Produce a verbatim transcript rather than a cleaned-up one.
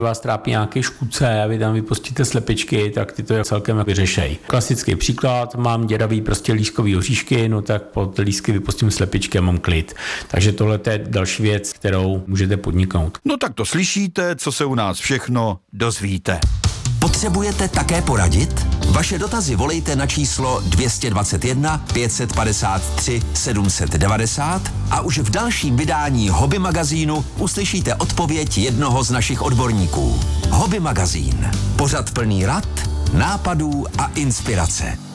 vás trápí nějaké škůdce a vy tam vypustíte slepičky, tak ty to celkem vyřešej. Klasický příklad, mám děravý prostě lískový oříšky, no tak pod lísky vypustím slepičky a mám klid. Takže tohle je další věc, kterou můžete podniknout. No tak to slyšíte, co se u nás všechno dozvíte. Potřebujete také poradit? Vaše dotazy volejte na číslo dvě stě dvacet jedna pět padesát tři sedm set devadesát a už v dalším vydání Hobby magazínu uslyšíte odpověď jednoho z našich odborníků. Hobby magazín. Pořad plný rad, nápadů a inspirace.